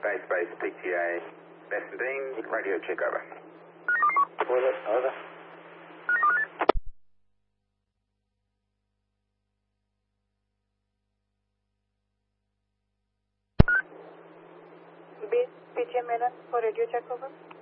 Base PTA, Bassendean, radio check over. Toilet, over. Base PTA Medan for radio check over.